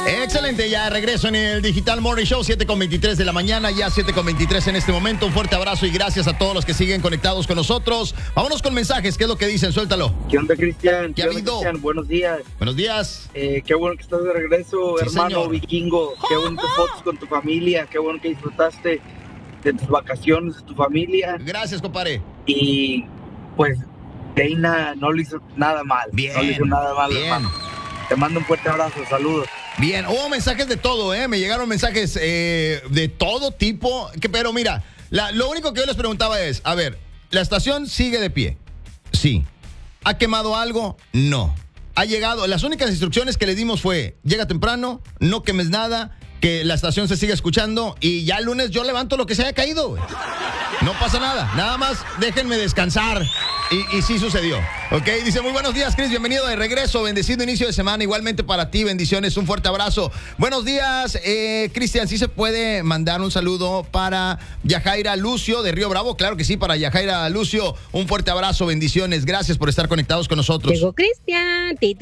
Excelente, ya de regreso en el Digital Morning Show, 7:23 de la mañana, ya 7:23 en este momento. Un fuerte abrazo y gracias a todos los que siguen conectados con nosotros. Vámonos con mensajes, ¿qué es lo que dicen? Suéltalo. ¿Qué onda, Cristian? ¿Qué ha habido? Cristian? Buenos días. Buenos días. Qué bueno que estás de regreso, Sí, hermano señor. vikingo. Qué bonitas fotos con tu familia. Qué bueno que disfrutaste de tus vacaciones, de tu familia. Gracias, compadre. Y pues, Dana no le hizo nada mal. Bien, No le hizo nada mal, bien. hermano. Te mando un fuerte abrazo. Saludos. Bien, hubo mensajes de todo, ¿eh? Me llegaron mensajes de todo tipo. Pero mira, lo único que yo les preguntaba es, a ver, ¿la estación sigue de pie? Sí. ¿Ha quemado algo? No. Ha llegado, las únicas instrucciones que le dimos fue, llega temprano, no quemes nada, que la estación se siga escuchando y ya el lunes yo levanto lo que se haya caído, güey. No pasa nada, nada más déjenme descansar. Y sí sucedió, ¿ok? Dice, muy buenos días, Chris, bienvenido de regreso, bendecido inicio de semana, igualmente para ti, bendiciones, un fuerte abrazo. Buenos días, Cristian, ¿sí se puede mandar un saludo para Yajaira Lucio de Río Bravo? Claro que sí, para Yajaira Lucio, un fuerte abrazo, bendiciones, gracias por estar conectados con nosotros. Llegó Cristian. ¡Ya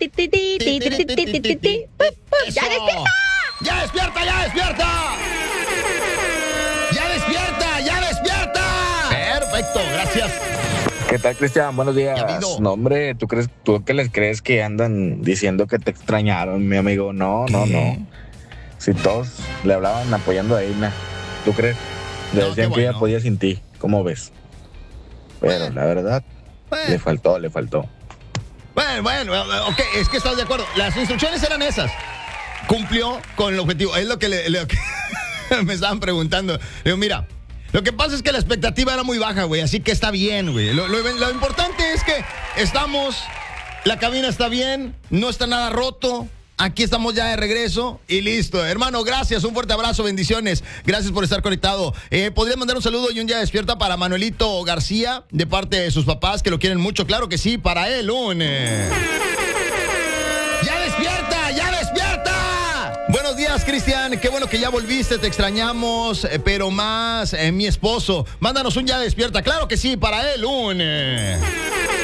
despierta! ¡Ya despierta, ya despierta! ¡Ya despierta, ya despierta! Perfecto, gracias. ¿Qué tal, Cristian? Buenos días. ¿Qué ha habido? No, hombre, ¿tú qué les crees que andan diciendo que te extrañaron, mi amigo? No, ¿Qué? no. Si todos le hablaban apoyando a Ina, ¿tú crees? Le No, decían qué que ella bueno. podía sin ti, ¿cómo ves? Pero Bueno. la verdad, le faltó. Bueno, ok, es que estás de acuerdo. Las instrucciones eran esas. Cumplió con el objetivo. Es lo que me estaban preguntando. Le digo, mira, lo que pasa es que la expectativa era muy baja, güey. Así que está bien, güey. Lo importante es que estamos, la cabina está bien, no está nada roto. Aquí estamos ya de regreso y listo. Hermano, gracias, un fuerte abrazo, bendiciones. Gracias por estar conectado. ¿Podría mandar un saludo y un ya despierta para Manuelito García, de parte de sus papás, que lo quieren mucho? Claro que sí, para él ¡Ya despierta! ¡Ya despierta! Buenos días, Cristian. Qué bueno que ya volviste, te extrañamos, pero más mi esposo. Mándanos un ya despierta. Claro que sí, para él